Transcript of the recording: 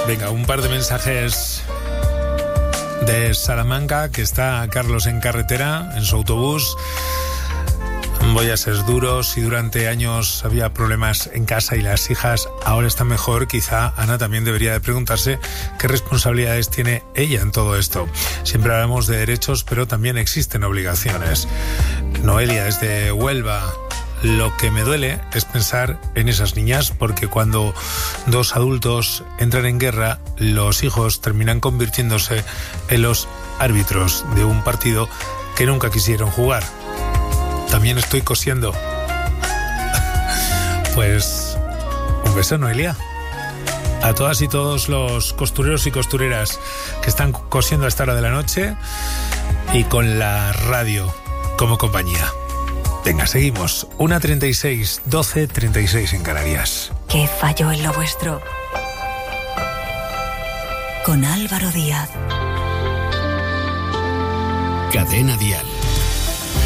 Venga, un par de mensajes de Salamanca, que está Carlos en carretera, en su autobús. Voy a ser duro. Si durante años había problemas en casa y las hijas ahora están mejor, quizá Ana también debería de preguntarse qué responsabilidades tiene ella en todo esto. Siempre hablamos de derechos, pero también existen obligaciones. Noelia, desde Huelva. Lo que me duele es pensar en esas niñas, porque cuando dos adultos entran en guerra, los hijos terminan convirtiéndose en los árbitros de un partido que nunca quisieron jugar. También estoy cosiendo. Pues un beso, Noelia. A todas y todos los costureros y costureras que están cosiendo a esta hora de la noche y con la radio como compañía. Venga, seguimos. 1:36, 12:36 en Canarias. ¿Qué falló en lo vuestro? Con Álvaro Díaz. Cadena Dial.